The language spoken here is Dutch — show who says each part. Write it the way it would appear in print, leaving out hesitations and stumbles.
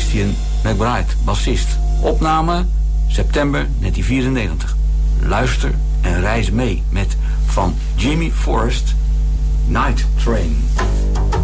Speaker 1: Christian McBride, bassist. Opname september 1994. Luister en reis mee met van Jimmy Forrest, Night Train.